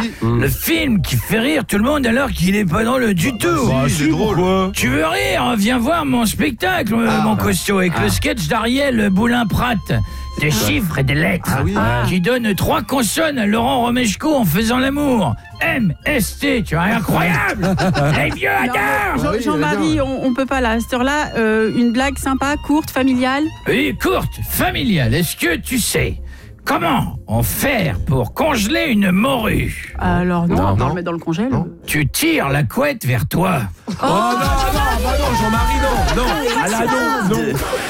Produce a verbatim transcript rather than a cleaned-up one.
Oui. Le film qui fait rire tout le monde alors qu'il est pas drôle du tout. Bah, c'est drôle. Tu veux rire? Viens voir mon spectacle, Ah. mon costaud, avec Ah. le sketch d'Ariel Boulin-Prat. Des chiffres et des lettres. Ah oui. Qui donne trois consonnes à Laurent Romeshko en faisant l'amour. M, S, T, tu vois, incroyable. Les vieux Non, adorent. Jean- Ah oui, Jean-Marie, bien. on, on peut pas là. À cette heure-là, euh, une blague sympa, courte, familiale. Oui, courte, familiale. Est-ce que tu sais comment on fait pour congeler une morue? Alors non, Non, on va non. le mettre dans le congèle. Non. Tu tires la couette vers toi. Oh non, non, bah non, Jean-Marie, non, non. Ah là, non, non.